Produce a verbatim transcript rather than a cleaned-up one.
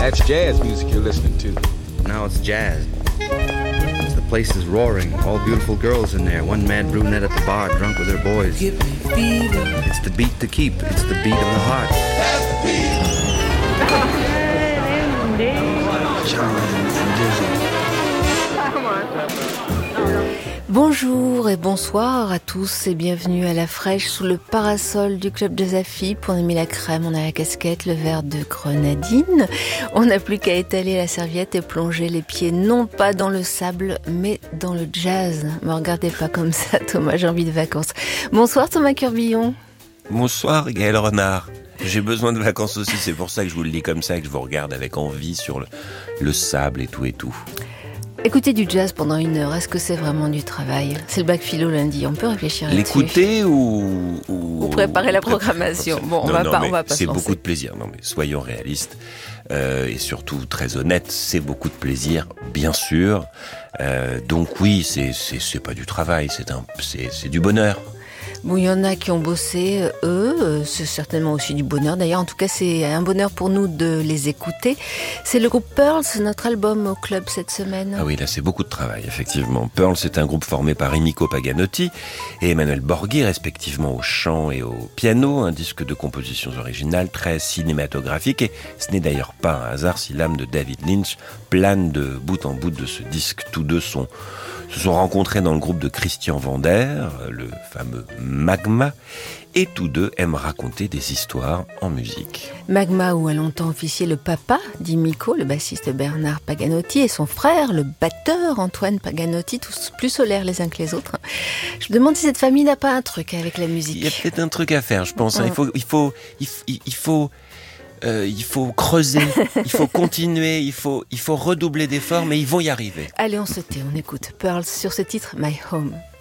That's jazz music you're listening to. Now it's jazz. The place is roaring. All beautiful girls in there. One mad brunette at the bar, drunk with her boys. Give me fever. It's the beat to keep. It's the beat of the heart. That's the beat. Bonjour et bonsoir à tous et bienvenue à la fraîche sous le parasol du club Jazz Affi. Pour aimer la crème, on a la casquette, le verre de grenadine. On n'a plus qu'à étaler la serviette et plonger les pieds non pas dans le sable mais dans le jazz. Me regardez pas comme ça Thomas, j'ai envie de vacances. Bonsoir Thomas Curbillon. Bonsoir Gaël Renard. J'ai besoin de vacances aussi, c'est pour ça que je vous le dis comme ça, que je vous regarde avec envie sur le, le sable et tout et tout. Écouter du jazz pendant une heure, est-ce que c'est vraiment du travail ? C'est le bac philo lundi, on peut réfléchir là-dessus. L'écouter ou, ou... ou préparer la programmation. Bon, on non, va non, pas, on va pas c'est se lancer. beaucoup de plaisir. Non, mais soyons réalistes euh, et surtout très honnêtes. C'est beaucoup de plaisir, bien sûr. Euh, donc oui, c'est c'est c'est pas du travail, c'est un c'est c'est du bonheur. Bon, il y en a qui ont bossé, eux, c'est certainement aussi du bonheur. D'ailleurs, en tout cas, c'est un bonheur pour nous de les écouter. C'est le groupe Pearl, c'est notre album au club cette semaine. Ah oui, là, c'est beaucoup de travail, effectivement. Pearl, c'est un groupe formé par Emiko Paganotti et Emmanuel Borghi, respectivement au chant et au piano. Un disque de compositions originales, très cinématographique. Et ce n'est d'ailleurs pas un hasard si l'âme de David Lynch plane de bout en bout de ce disque. Tous deux sont... se sont rencontrés dans le groupe de Christian Vander, le fameux Magma, et tous deux aiment raconter des histoires en musique. Magma, où a longtemps officié le papa d'Emiko, le bassiste Bernard Paganotti, et son frère, le batteur Antoine Paganotti, tous plus solaires les uns que les autres. Je me demande si cette famille n'a pas un truc avec la musique. Il y a peut-être un truc à faire, je pense. Hein. Il faut... Il faut, il faut, il faut... Euh, il faut creuser, il faut continuer, il faut, il faut redoubler d'efforts, mais ils vont y arriver. Allez, on se tait, on écoute Pearl sur ce titre, My Home.